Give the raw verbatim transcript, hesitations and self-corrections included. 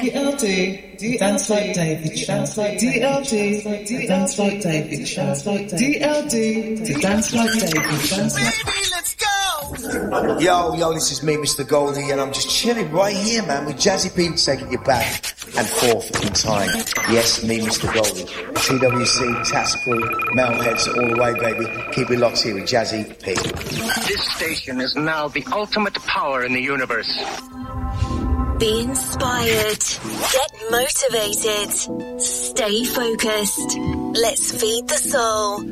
D L D, D Dance Like David Show. D L D, D Dance Like David Show. D L D, D Dance Like David Show. Baby, let's go! Yo, yo, this is me, Mister Goldie, and I'm just chilling right here, man, with Jazzy P taking you back and forth in time. Yes, me, Mister Goldie. T W C, Task Crew, Metalheads all the way, baby. Keep it locked here with Jazzy P. This station is now the ultimate power in the universe. Be inspired. Get motivated. Stay focused. Let's feed the soul.